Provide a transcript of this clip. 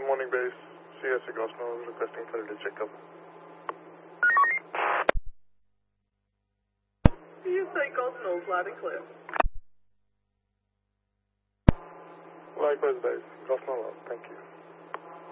morning base. CSA Gosnell requesting Faraday checkup. CSA Gosnell, loud and clear. Likewise, base. Gosnell, thank you.